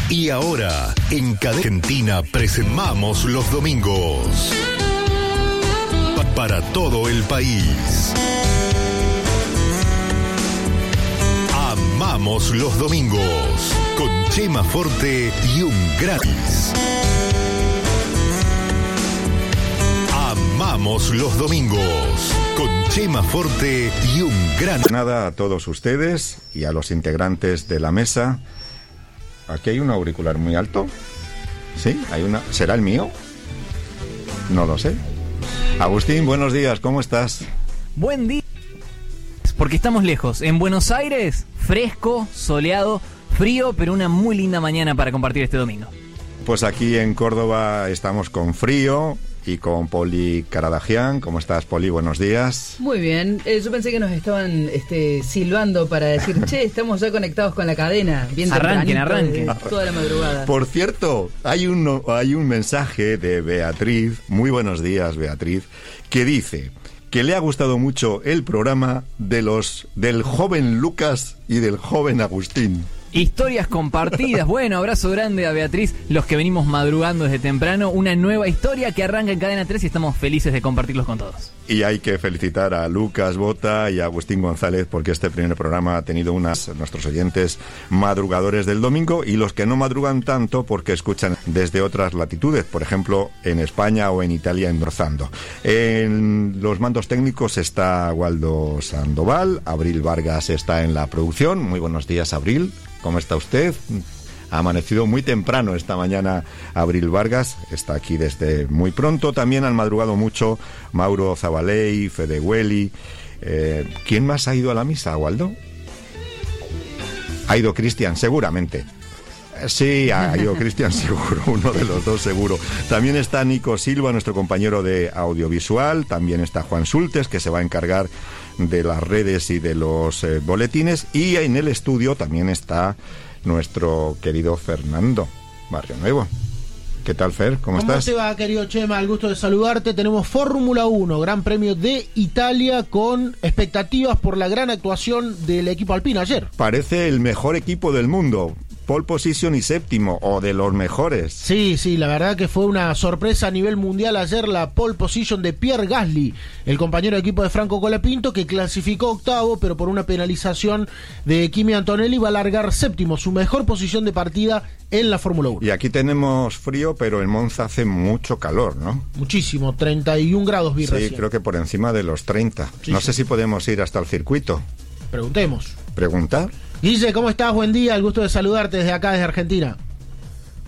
Y ahora, en Cadena Argentina, presentamos los domingos. Para todo el país. Amamos los domingos. Con Chema Forte y un gratis. Amamos los domingos. Con Chema Forte y un gran... Nada a todos ustedes y a los integrantes de la mesa. Aquí hay un auricular muy alto. ¿Sí? Hay una... ¿Será el mío? No lo sé. Agustín, buenos días, ¿cómo estás? Buen día. Porque estamos lejos. En Buenos Aires, fresco, soleado, frío, pero una muy linda mañana para compartir este domingo. Pues aquí en Córdoba estamos con frío y con Poli Caradagian. ¿Cómo estás, Poli? Buenos días. Muy bien. Yo pensé que nos estaban silbando para decir, che, estamos ya conectados con la cadena. Bien arranquen. Toda la madrugada. Por cierto, hay un mensaje de Beatriz, muy buenos días, Beatriz, que dice que le ha gustado mucho el programa del joven Lucas y del joven Agustín. Historias compartidas. Bueno, abrazo grande a Beatriz, los que venimos madrugando desde temprano. Una nueva historia que arranca en Cadena 3 y estamos felices de compartirlos con todos. Y hay que felicitar a Lucas Bota y a Agustín González porque este primer programa ha tenido nuestros oyentes madrugadores del domingo y los que no madrugan tanto porque escuchan desde otras latitudes, por ejemplo en España o en Italia endorzando. En los mandos técnicos está Waldo Sandoval, Abril Vargas está en la producción. Muy buenos días, Abril. ¿Cómo está usted? Ha amanecido muy temprano esta mañana Abril Vargas, está aquí desde muy pronto. También han madrugado mucho Mauro Zabaley, Fede Hueli. ¿Quién más ha ido a la misa, Waldo? Ha ido Cristian, seguramente. Sí, ha ido Cristian seguro, uno de los dos seguro. También está Nico Silva, nuestro compañero de audiovisual. También está Juan Sultes, que se va a encargar de las redes y de los boletines. Y en el estudio también está nuestro querido Fernando Barrio Nuevo. ¿Qué tal, Fer? ¿Cómo estás? ¿Cómo te va, querido Chema? El gusto de saludarte. Tenemos Fórmula 1, Gran Premio de Italia, con expectativas por la gran actuación del equipo alpino ayer. Parece el mejor equipo del mundo. Pole position y séptimo, o de los mejores. Sí, la verdad que fue una sorpresa a nivel mundial ayer la pole position de Pierre Gasly, el compañero de equipo de Franco Colapinto, que clasificó octavo, pero por una penalización de Kimi Antonelli va a largar séptimo, su mejor posición de partida en la Fórmula 1. Y aquí tenemos frío, pero en Monza hace mucho calor, ¿no? Muchísimo, 31 grados vi recién. Sí, creo que por encima de los 30. Sí, no sé si podemos ir hasta el circuito. Preguntemos. ¿Preguntar? Guille, ¿cómo estás? Buen día, el gusto de saludarte desde acá, desde Argentina.